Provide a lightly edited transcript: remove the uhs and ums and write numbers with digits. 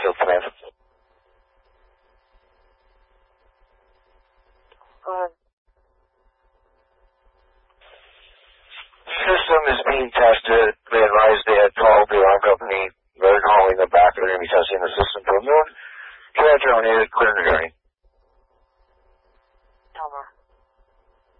Bakersfield Command. Go ahead. System is being tested. They advised they had called the alarm company. They're calling them back. They're going to be testing the system till noon. Care terminated. Clear to hearing. Over.